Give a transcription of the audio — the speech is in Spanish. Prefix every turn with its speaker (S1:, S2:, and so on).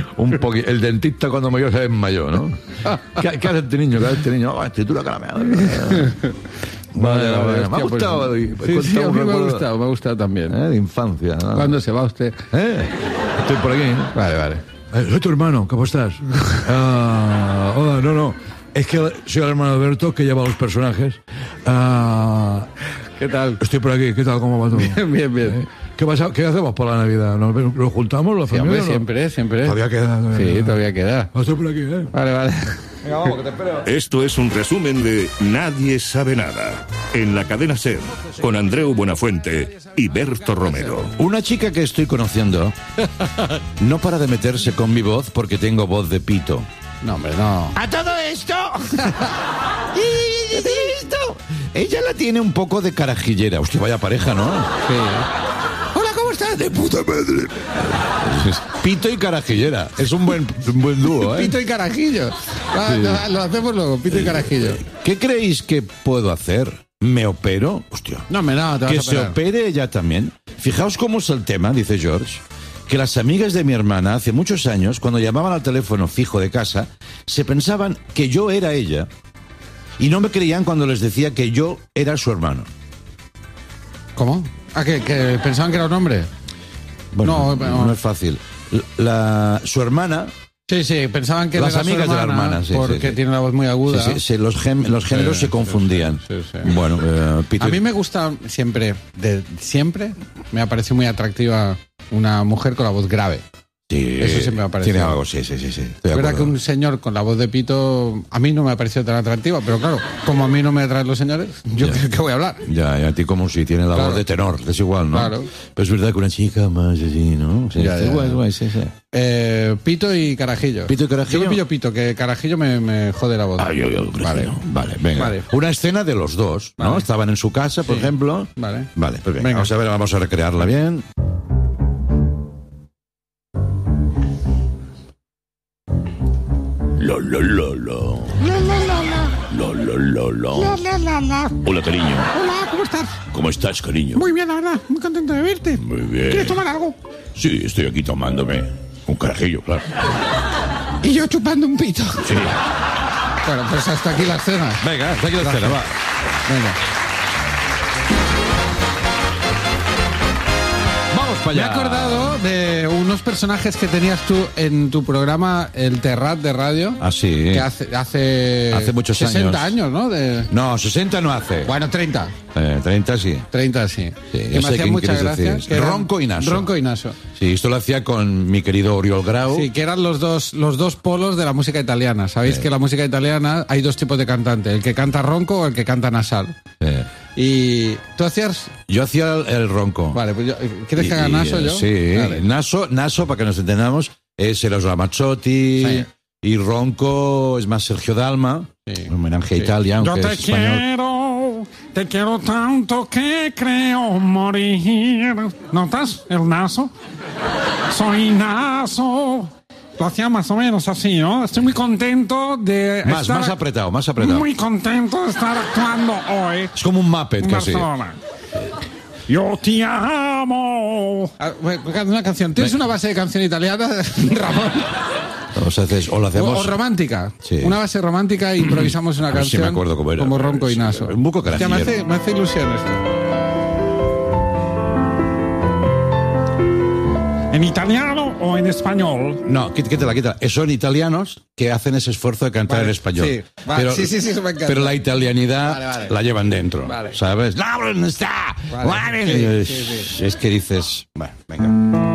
S1: El dentista cuando mayor se desmayó, ¿no? ¿Qué hace este niño? ¿Qué hace este niño? Oh, escritura caramelo. Vale. Me ha gustado.
S2: Sí, a mí me ha gustado también.
S1: De infancia, ¿no?
S2: ¿Cuándo se va usted?
S1: Estoy por aquí, ¿no?
S2: Vale.
S1: Soy tu hermano, ¿cómo estás? Hola, no. Es que soy el hermano de Alberto que lleva los personajes.
S2: ¿Qué tal?
S1: Estoy por aquí, ¿qué tal? ¿Cómo va todo?
S2: Bien.
S1: ¿Qué hacemos por la Navidad? ¿Nos juntamos la familia?
S2: Sí, hombre, siempre.
S1: Todavía queda.
S2: Sí, todavía queda.
S1: Estoy por aquí, ¿eh?
S2: Vale.
S1: Venga, vamos, que te espero.
S3: Esto es un resumen de Nadie sabe nada, en la cadena SER, con Andreu Buenafuente y Berto Romero.
S4: Una chica que estoy conociendo no para de meterse con mi voz porque tengo voz de pito.
S2: No, hombre, no.
S4: ¡A todo esto! Ella la tiene un poco de carajillera. Hostia, vaya pareja, ¿no?
S2: Sí.
S4: Hola, ¿cómo estás? De puta madre. Pito y carajillera. Es un buen dúo, ¿eh?
S2: Pito y carajillo. Lo hacemos luego, pito y carajillo.
S4: ¿Qué creéis que puedo hacer? ¿Me opero? Hostia.
S2: No, te vas
S4: que
S2: a
S4: se
S2: operar.
S4: opere ella también. Fijaos cómo es el tema, dice George, que las amigas de mi hermana hace muchos años, cuando llamaban al teléfono fijo de casa, se pensaban que yo era ella y no me creían cuando les decía que yo era su hermano.
S2: ¿Cómo? ¿Que pensaban que era un hombre?
S4: Bueno,
S2: No.
S4: no es fácil. Su hermana...
S2: Sí, pensaban que
S4: Las
S2: era su
S4: amigas de la hermana, sí,
S2: porque
S4: sí.
S2: tiene una voz muy aguda.
S4: Sí, los géneros se confundían.
S2: Sí.
S4: Bueno, Peter...
S2: A mí me gusta siempre me ha parecido muy atractiva una mujer con la voz grave.
S4: Sí,
S2: Eso siempre me ha parecido.
S4: Tiene algo, sí.
S2: Es verdad que un señor con la voz de pito a mí no me ha parecido tan atractiva, pero claro, como a mí no me atraen los señores, yo ¿qué voy a hablar?
S4: Ya, a ti como si tiene la voz de tenor, es igual, ¿no?
S2: Claro.
S4: Pero es verdad que una chica más así, ¿no? Sí,
S2: Ya.
S4: Guay, sí.
S2: Pito y carajillo.
S4: ¿Pito y carajillo?
S2: Yo me pillo pito, que carajillo me jode la voz.
S4: Yo, vale, venga.
S2: Vale.
S4: Una escena de los dos, ¿no?
S2: Vale.
S4: Estaban en su casa, por ejemplo.
S2: Vale.
S4: Pues venga,
S2: Venga.
S4: vamos a recrearla bien.
S3: Lo. Hola, cariño.
S5: Hola, ¿cómo estás?
S3: ¿Cómo estás, cariño?
S5: Muy bien, la verdad. Muy contento de verte.
S3: Muy bien.
S5: ¿Quieres tomar algo?
S3: Sí, estoy aquí tomándome un carajillo, claro.
S5: Y yo chupando un pito.
S3: Sí.
S2: Bueno, pues hasta aquí la escena.
S4: Venga, hasta aquí la escena, va.
S2: Venga.
S4: Vamos para
S2: Me he
S4: allá.
S2: acordado de unos personajes que tenías tú en tu programa El Terrat de radio.
S4: Ah, sí.
S2: Que hace
S4: muchos
S2: 60
S4: años.
S2: años, ¿no?
S4: No, 60 no hace.
S2: Bueno, 30.
S4: 30 sí.
S2: 30 sí.
S4: Sí,
S2: Que
S4: yo
S2: me
S4: sé
S2: hacía
S4: quién
S2: mucha
S4: quieres
S2: gracia.
S4: decir.
S2: que eran-
S4: Ronco y Naso.
S2: Ronco y Naso.
S4: Sí, esto lo hacía con mi querido Oriol Grau.
S2: Sí, que eran los dos polos de la música italiana. Sabéis que la música italiana hay dos tipos de cantante, el que canta ronco o el que canta nasal. Y tú hacías...
S4: Yo hacía el ronco.
S2: Vale, pues ¿quieres que haga Naso yo?
S4: Sí,
S2: Vale.
S4: Naso, para que nos entendamos, es Eros Ramazzotti.
S2: Sí.
S4: Y ronco es más Sergio Dalma.
S2: Sí.
S4: Un homenaje a
S2: Sí.
S4: Italia,
S5: Yo
S4: aunque
S5: te
S4: es español.
S5: quiero tanto que creo morir. ¿Notas el naso? Soy naso. Lo hacía más o menos así, ¿no? Estoy muy contento de
S4: Más apretado.
S5: Muy contento de estar actuando hoy
S4: Es como un Muppet
S5: en
S4: casi.
S5: Barcelona. Yo te amo.
S2: Una canción. ¿Tienes una base de canción italiana, Ramón?
S4: O lo hacemos...
S2: O romántica.
S4: Sí.
S2: Una base romántica e improvisamos una
S4: A ver si
S2: canción.
S4: me acuerdo cómo era.
S2: Como Ronco y Naso.
S4: Un buco
S2: Hostia,
S4: carajillero.
S2: me hace ilusión esto.
S5: ¿En italiano o en español?
S4: No, quítala. Son italianos que hacen ese esfuerzo de cantar
S2: Vale,
S4: en español.
S2: sí, vale, sí, eso me encanta.
S4: Pero la italianidad
S2: Vale.
S4: la llevan dentro,
S2: Vale.
S4: ¿sabes? ¡No, no está!
S2: Vale.
S4: Vale.
S2: Sí.
S4: Es que dices... Bueno, venga.